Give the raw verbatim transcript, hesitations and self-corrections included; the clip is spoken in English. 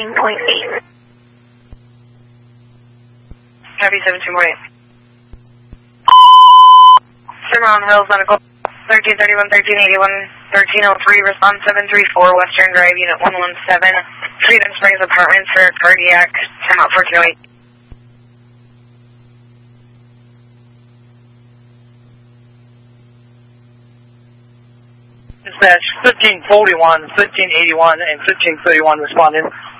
seventeen point eight. Copy seventeen point eight. Surmount Hills, Medical, thirteen thirty-one, thirteen eighty-one, thirteen oh three, response seven three four, Western Drive, Unit one one seven, Freedom Springs Apartments for cardiac, time out fourteen oh eight. Dispatch fifteen forty-one, fifteen eighty-one, and fifteen thirty-one responding.